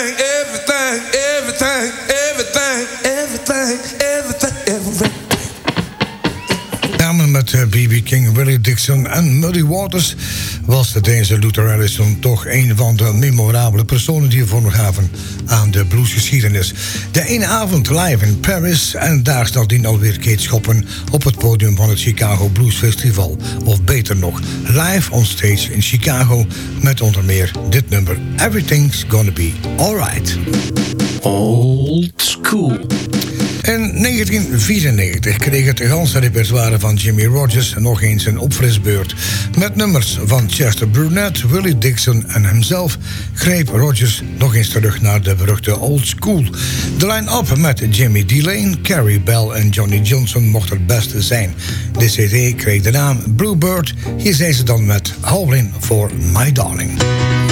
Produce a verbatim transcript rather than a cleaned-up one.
everything, everything, everything, everything, everything, everything, everything. Samen met B B King, Willie Dixon en Muddy Waters was de Deense Luther Allison toch een van de memorabele personen die vorm gaven aan de bluesgeschiedenis. De ene avond live in Paris en daags nadien alweer Kate Schoppen op het podium van het Chicago Blues Festival. Of beter nog, live on stage in Chicago met onder meer dit nummer Everything's Gonna Be Alright. Old School. In negentien vierennegentig kreeg het ganse repertoire van Jimmy Rogers nog eens een opfrisbeurt. Met nummers van Chester Burnett, Willie Dixon en hemzelf greep Rogers nog eens terug naar de beruchte Old School. De line-up met Jimmy Delane, Carrie Bell en Johnny Johnson mocht het beste zijn. De cd kreeg de naam Bluebird. Hier zijn ze dan met Howlin' for My Darling.